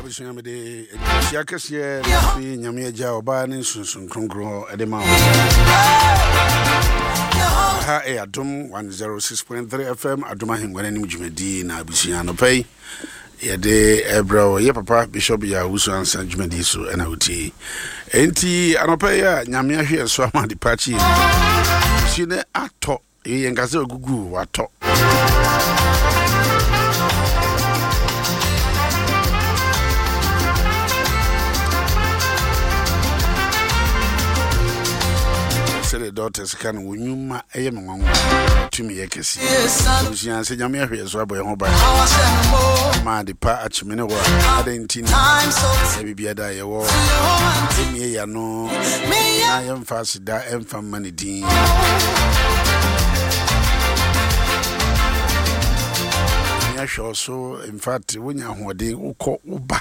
abusua me de sia kese bi nyame agya oba ne sunsun kronkron edema ha Adom 106.3 FM Adom ahengwana nim dwumadi na abusua no pai ye de ebro ye papa bishop ya wusu ansa dwumadi so na uti enti anopai ya nyame ahwe so amade pachi sine ato ye ngaze ogugu wato the daughters can wunuma ayem nwanwa tumi yekesi busia se nyame ahwe so aboy ho ba ma de pa achimene wo adentini e bibia da ye wo emi ya no na yem fasida emfa manidin ya show so in fact wonya hoden ukọ uba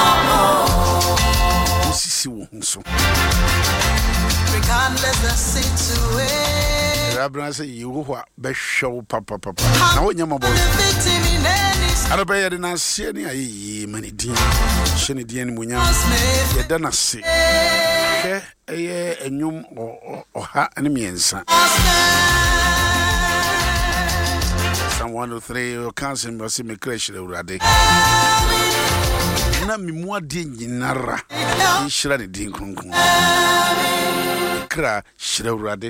sisi wo nso regardless the situation rabra say you be show papa na wonya mabo arabe ya na sie ni ayi manidin shene din munya ye da na se hwe eye enyum oha ane miensa Psalm 103 kansen basi me crash le urade na mimua di nyinara nshira ne din kronkron kra shira urade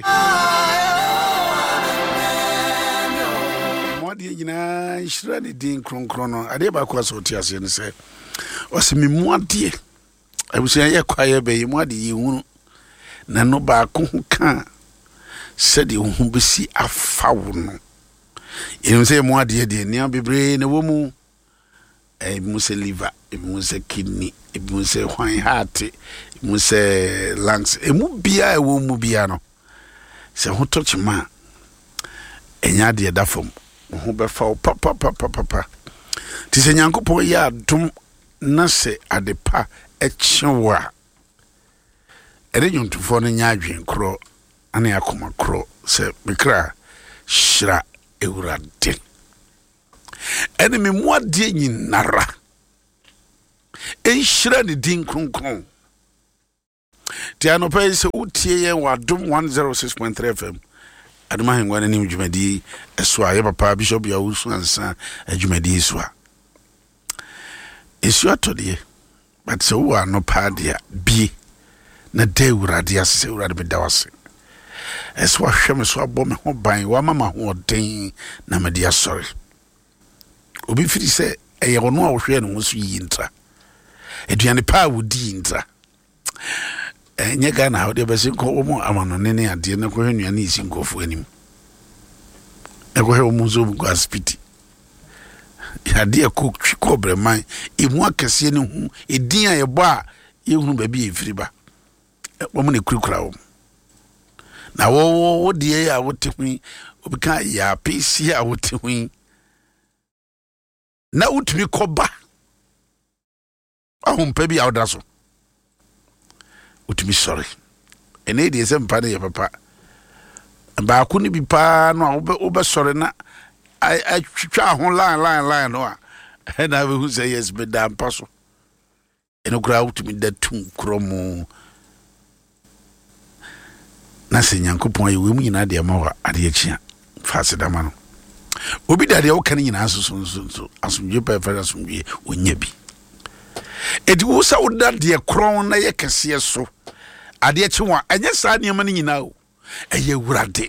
mo di nyina nshira ne din kronkron no ade ba kwa so ti ase ne se o se mimua die abusia ye kwaye be yi mo ade yi hunu na no ba ko ka se de hu besi afawo no you say mo ade de nia bebre na wo mu muse liver, muse kidney, muse wine heart, muse lungs. Emu bia ewo mu bia no. Se ho touch ma. Enya de da fom. Ho be fa papa. Ti se Nyankopon ya dum na se adepa echewa. Ere nyuntufo no nya adwen kro ane akoma kro se mekra shira ewurade. Enemy muadie nyinara enhira ne din kronkron ti anopai se utie ye Adom 106.3 FM Adom ahengwana nim dwumadi eso aye papa bishop ya wusu ansa adwumadi eso a eso atodie but so wo anopa dia bi na de urade ase urade bedawase eso ahwem so abom ho ban wa mama ho den na media sorry obi firi se eye ono a wo hwe no nso yi ntra eduane pa wodi ntra enye ga na ode bese ko omo amano ne ade na ko hwenu na isi nkofo anim e ko he omo zo bu aspiti ade ko twiko breman emu akese ne hu edin a ye bo a ye hu ba bi e firi ba omo ne kurukura wo na wo die ya wote hu obi ka ya pesi a wote hu na utumi koba ahumpa bi awda so utumi sorry ene de se mpa ne ye papa ba ku ni bi pa no obe sorry na ai twitwa ho line no a na we hu say yes be da mpa so ene kura utumi da tum kromo na se Nyankopon ye we mu nyina de ma wa ade achia fasida ma no obi dade o kan nyina so asumje pa fa asumje onya bi edi wo sa woda de kron na ye kese so ade chiwa anya sa ne ma nyina o eye wurade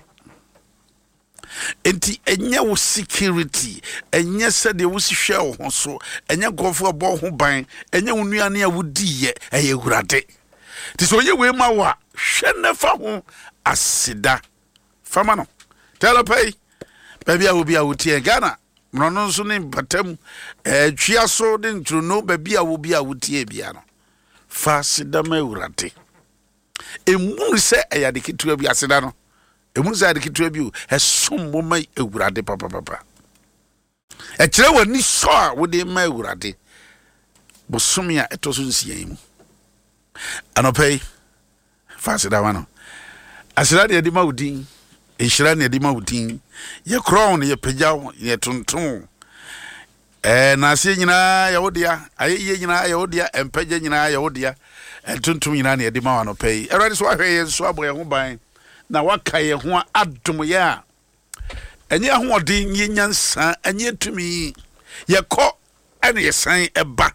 enti enya wo security enya se de wo sihwe wo so enya gofo bo ho ban enya wo nuane a wodi ye eye wurade ti so ye we ma wa hwe ne fa ho asida fama no telepai baby will be out here Ghana. Mrono so ne batam twia so de ntruno baby a will be out here biano. Fa sidama urate. Emu se eya de kitu abi aseda no. Emu se de kitu abi o esum mo mai ewurade papa. E kire wani so a wo de mai ewurade. Bosom ya etoso nsia mu. Anopai fa sidama no. Aseda de ma udin. Inshira ne di mawutin ye crown ye pejaw ye tonton Na se nyina ya wodia ayeye nyina ya wodia empagye nyina ya wodia entuntum nyina na yedi ma wa no pay erade so ahwe ye so aboye ho ban na waka ye ho adom ye a enye ho odin ye nyansa enye tumi ye kɔ ene ye san eba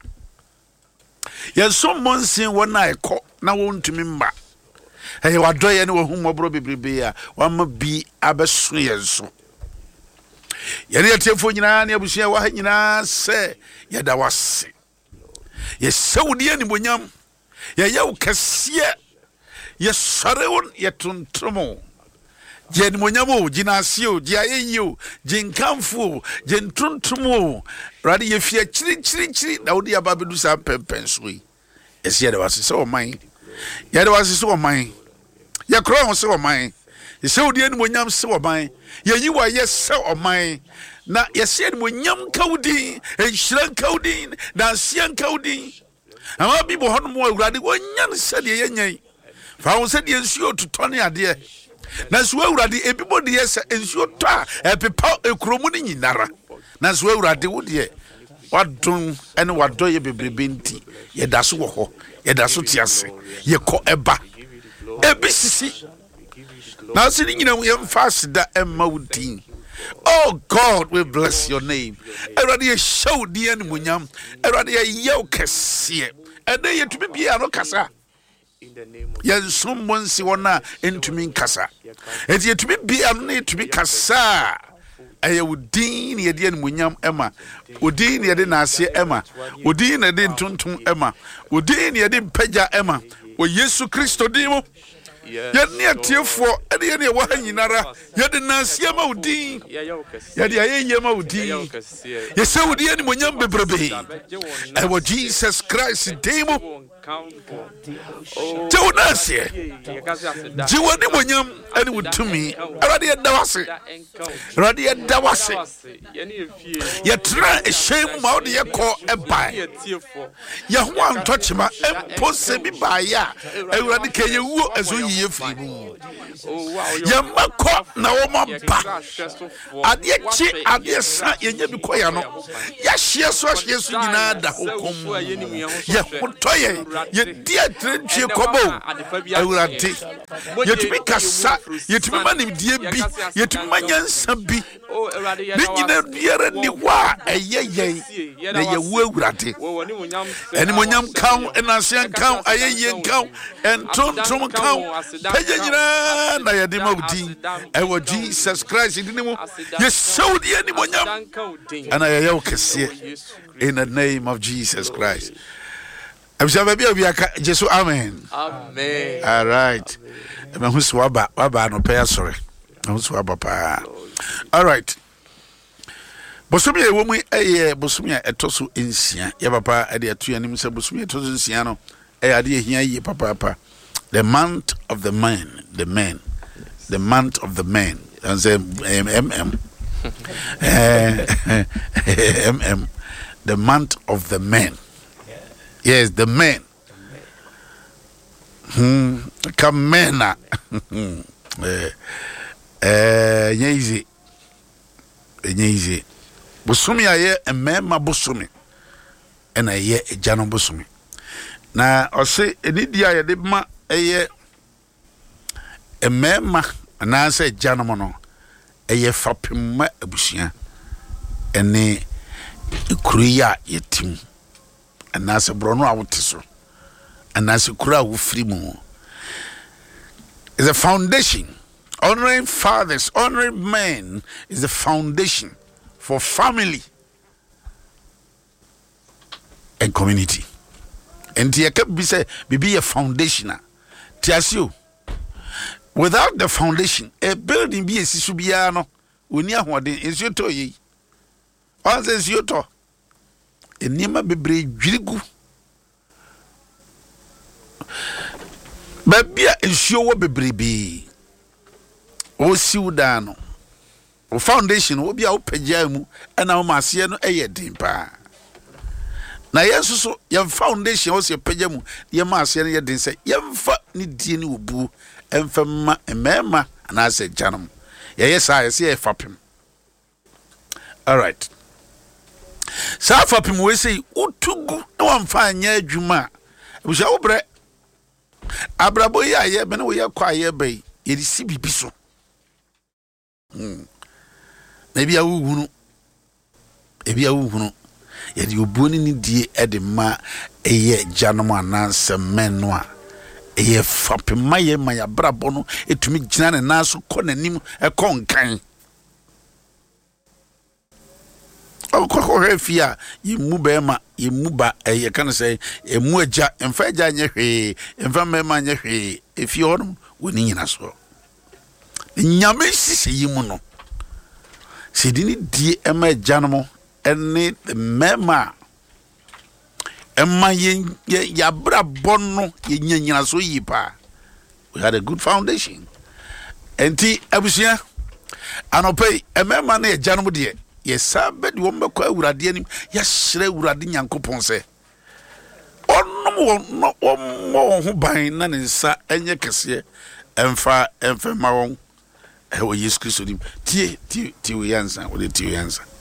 ye so monsin wona ye kɔ na wontumi mba hey wadoye ne wo humobro bebrebe a wama bi abeso ye so yene yetiefo nyina ne abusua wa nyina se yeda wase ye sewudi animonyam ye yew kese ye sorewon ye tuntumo je animonyam jinase o je ayeyo je nkamfo je tuntumo rade ye fia chiri na wodi ababedu sa pempenso yi ese yeda wase se o man yeda wase se o man ye kro se o man ye sewudi animonyam se o man ye yiwa ye se o man na yesi animonyam kaudi enhyiran kaudi na sian kaudi ama bi bo hono mo awurade wonyan sade ye nyan fa won sade ensuo totone ade na so awurade ebibo de ye se ensuo to a epepa ekromu ni nyinara na so awurade wo de wadon ene wadoye bebrebe nti ye da so wo ho ye da so tiase ye ko eba ebisisi na so ni nyina ye mfast da emma wudin. Oh God, we bless your name. Everybody show the animunyam. Everybody yell kesiye. And then you to be no kasa. In the name of yes, someone see one into me kasa. And yet to be need to be kasa. I would dean ye the animunyam Emma. Udin ye didn't say Emma. Udin ye didn't tuntum Emma. Udin ye didn't peja Emma. O Yesu Christo demo. Yet near tearful, and any one yinara, yet the Nasiama Udin, yet the Ayama Udin. Yes, so the enemy number baby. And what Jesus Christ demo. Jonasia, Jiwani Munyam, and would to me, Radia Dawasi, Radia Dawasi. Yet try a shame out the call a buy. Yahuan touch my impossible by ya, eradicate you as we ye free. Yamako Naoma ba. Adiachi, Adiasa, Yabukoyano. Yes, yes, you know the whole Yahutoye. Ye dear trench kobo awurade ye to be kasa ye to be mani die bi ye to manyan sabi ne nyina biara ni wa ayeye na ye wu awurade animonyam kan enasian kan ayeye kan entontom kan pege nyina na ye de mawdi ewo Jesus Christ dinemu ye saudi animonyam ana ye yo kese in the name of Jesus Christ. Jesus, amen. Amen. All right. All right. Bosumi woman bosumi etosu ensia ya papa ade atu anim se bosumi etosu ensia no ade ehia yi papa the month of the man the month of the man and say the month of the man. Yes, the man. Kamena. Easy. Busumi aye emema busumi. Ena ye ejano busumi. Na ose enidia ye de ma eye emema na se ejano mono. Eye fapem abusia. Ene ikruya yetim. And as a brono out and as a crowd free mu is a foundation. Honoring fathers, honoring men is the foundation for family and community. And you can be a foundation. Tiasio. Without the foundation, a building be a sisubiano. Unia what is your toy. What is your to? Enima bebre dwirigu babia ensuo wo bebrebe o siuda no o foundation wo bia wo pagya mu na wo maase no eyedin pa na yesu so ye foundation wo se pagya mu ye maase no yedin se yemfa ni die ni obu emfa ma emema na se janum ye yesa ye se fapem. All right. Sa fapem we say utugu na wamfa anya adwuma ebusha wo bre abrabo yi aye be na we yakwa aye be ye risi bibi so na bia wuhunu ye di obuoni ni die ede ma eye janom ananse men no a eye fapem maye maya brabo no etumi gina ne naso kɔ nanim ekɔ nkan Fia, you move Bema, you move back, you can say, a muja, and Faja, and from Mema, if you are winning in us. Yamisi, you mono. She didn't dear Emma Janamo, and need the Mema. And my yabra bono, yin so yipa. We had a good foundation. And tea, Abusia, and I'll pay a Mema near Janamo dear. Yes, sir, but you won't call Uradian. Yes, Uradian Yankopon say. Oh, no more who buy none in Sa and Yacasia and far and for my own. I will use Christian. Tea, we answer. What did you answer?